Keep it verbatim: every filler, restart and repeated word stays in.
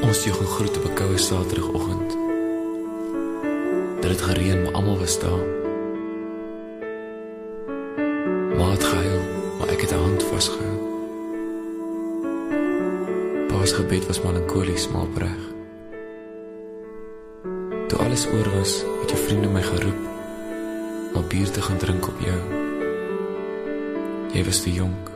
Ons jou gaan groet op 'n koue Saterdagoggend. Dit het gereën, maar almal was daar. Ma het gehuil, maar ek het 'n hand vasgehou. Pa's gebed was melankolies, maar opreg. Toe alles oor was, het jou vriende my geroep om bier te gaan drink op jou. Jy was te jonk.